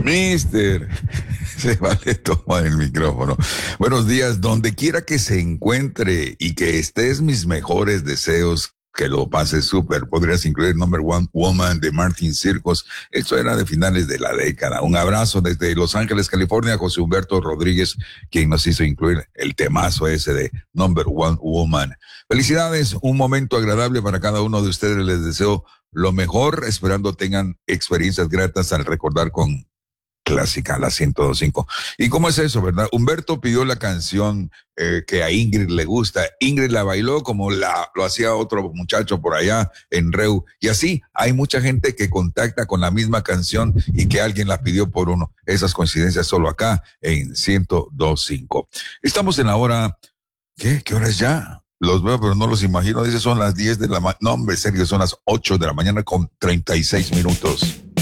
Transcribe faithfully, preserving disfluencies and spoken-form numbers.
Mister, se vale tomar el micrófono. Buenos días, donde quiera que se encuentre y que estés, mis mejores deseos. Que lo pases súper. Podrías incluir Number One Woman de Martin Circos. Esto era de finales de la década. Un abrazo desde Los Ángeles, California, José Humberto Rodríguez, quien nos hizo incluir el temazo ese de Number One Woman. Felicidades, un momento agradable para cada uno de ustedes. Les deseo lo mejor, esperando tengan experiencias gratas al recordar con Clásica, la ciento dos punto cinco. ¿Y cómo es eso, verdad? Humberto pidió la canción eh, que a Ingrid le gusta. Ingrid la bailó como la, lo hacía otro muchacho por allá en Reu. Y así hay mucha gente que contacta con la misma canción y que alguien la pidió por uno. Esas coincidencias solo acá en ciento dos punto cinco. Estamos en la hora... ¿Qué? ¿Qué hora es ya? Los veo, pero no los imagino. Dice, son las diez de la mañana. No, hombre, serio, son las ocho de la mañana con treinta y seis minutos.